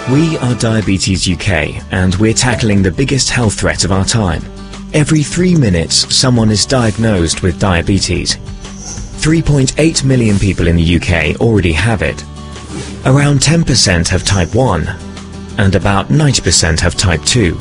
We are Diabetes UK, and we're tackling the biggest health threat of our time. Every 3 minutes, someone is diagnosed with diabetes. 3.8 million people in the UK already have it. Around 10% have type 1, and about 90% have type 2.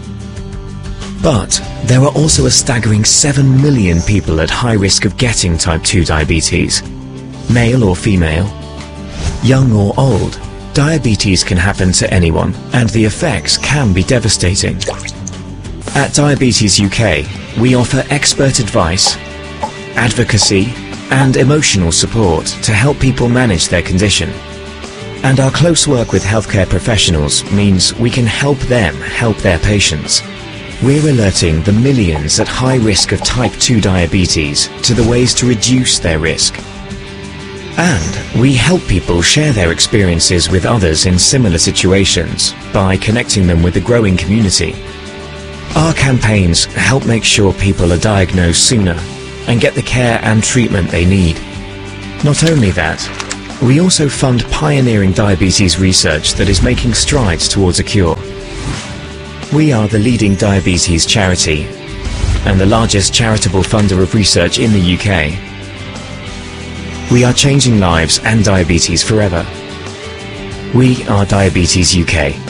But there are also a staggering 7 million people at high risk of getting type 2 diabetes. Male or female, young or old, diabetes can happen to anyone, and the effects can be devastating. At Diabetes UK, we offer expert advice, advocacy, and emotional support to help people manage their condition. And our close work with healthcare professionals means we can help them help their patients. We're alerting the millions at high risk of type 2 diabetes to the ways to reduce their risk. And we help people share their experiences with others in similar situations by connecting them with the growing community. Our campaigns help make sure people are diagnosed sooner and get the care and treatment they need. Not only that, we also fund pioneering diabetes research that is making strides towards a cure. We are the leading diabetes charity and the largest charitable funder of research in the UK. We are changing lives and diabetes forever. We are Diabetes UK.